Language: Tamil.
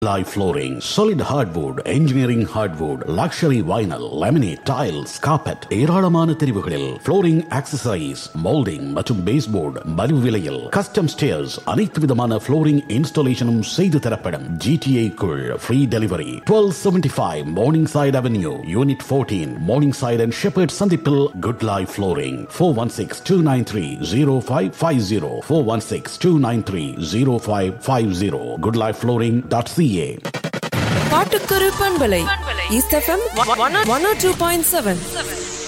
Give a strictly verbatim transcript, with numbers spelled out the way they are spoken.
Live flooring, solid hardwood, engineering hardwood, luxury vinyl, laminate, tiles, carpet, ஏராளமான தெரிவுகளில் flooring accessories, molding மற்றும் baseboard மலிவு விலையில் custom stairs, அனைத்து விதமான flooring installationம் செய்து தரப்படும். G T A குள் free delivery. twelve seventy-five Morningside Avenue, Unit fourteen, Morningside and Shepherd சந்திப்பில் Good Life Flooring. four one six, two nine three, zero five five zero four one six, two nine three, zero five five zero good life flooring dot c a. பாட்டுக்கரு பண்பலை east FM one oh two point seven.